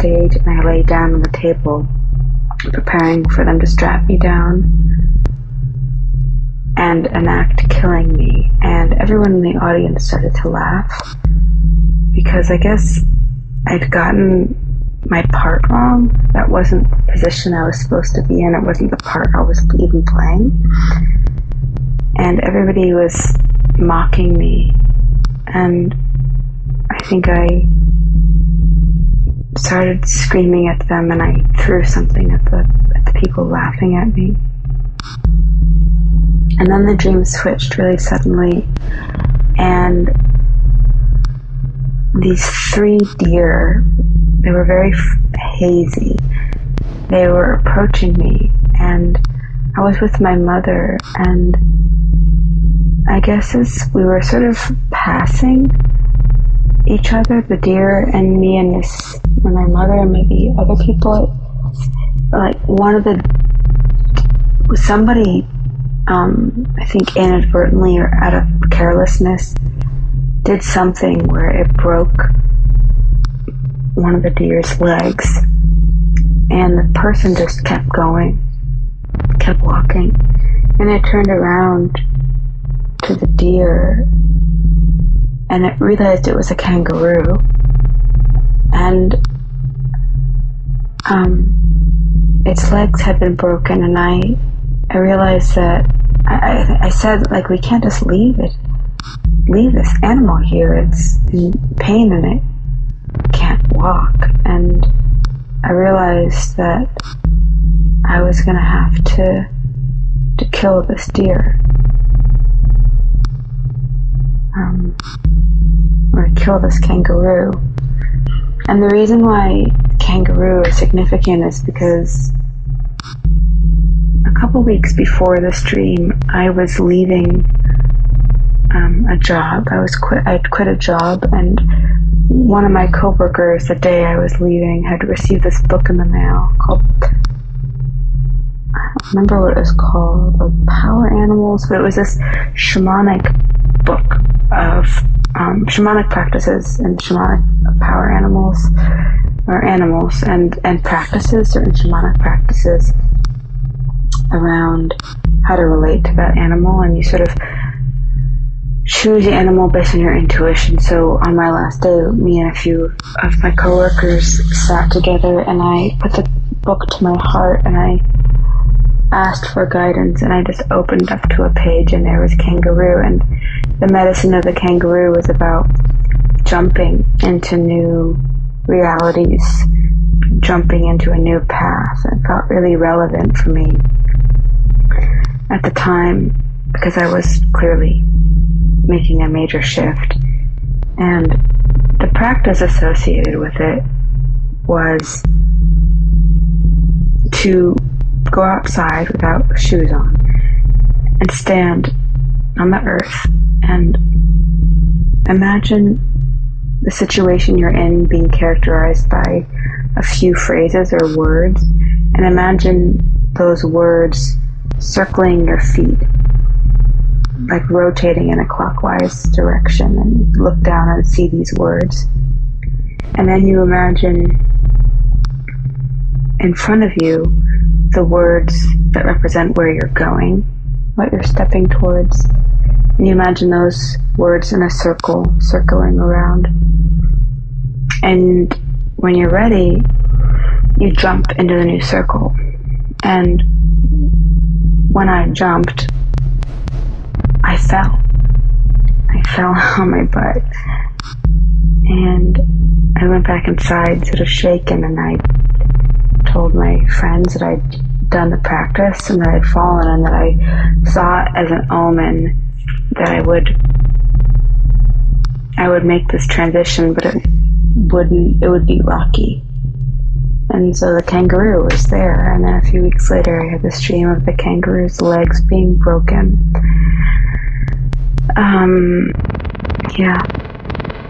stage, and I lay down on the table, preparing for them to strap me down and enact killing me. And everyone in the audience started to laugh, because I guess I'd gotten my part wrong. That wasn't the position I was supposed to be in. It wasn't the part I was even playing. And everybody was mocking me. And I think I started screaming at them, and I threw something at the people laughing at me. And then the dream switched really suddenly, and these 3 deer, they were very hazy. They were approaching me, and I was with my mother, and I guess as we were sort of passing each other, the deer and me and my mother and maybe other people, like somebody, I think inadvertently or out of carelessness, did something where it broke one of the deer's legs, and the person just kept going, kept walking, and I turned around to the deer, and I realized it was a kangaroo, and its legs had been broken, and I realized that I said, like, we can't just leave this animal here. It's in pain and it can't walk. And I realized that I was going to have to kill this deer, or kill this kangaroo. And the reason why kangaroo is significant is because a couple weeks before this dream, I was leaving a job. I'd quit a job, and one of my coworkers, the day I was leaving, had received this book in the mail called, I don't remember what it was called, like Power Animals, but it was this shamanic book of shamanic practices and shamanic power animals, or animals, and practices, certain shamanic practices around how to relate to that animal, and you sort of choose the animal based on your intuition. So on my last day, me and a few of my coworkers sat together, and I put the book to my heart, and I asked for guidance, and I just opened up to a page, and there was kangaroo, and the medicine of the kangaroo was about jumping into new realities, jumping into a new path. It felt really relevant for me at the time, because I was clearly making a major shift, and the practice associated with it was to go outside without shoes on and stand on the earth and imagine the situation you're in being characterized by a few phrases or words, and imagine those words circling your feet, like rotating in a clockwise direction, and look down and see these words. And then you imagine in front of you the words that represent where you're going, what you're stepping towards. And you imagine those words in a circle, circling around. And when you're ready, you jump into the new circle. And when I jumped, I fell. I fell on my butt. And I went back inside, sort of shaken, and I told my friends that I'd done the practice and that I'd fallen, and that I saw it as an omen that I would make this transition, but it would be rocky. And so the kangaroo was there, and then a few weeks later I had this dream of the kangaroo's legs being broken. Yeah.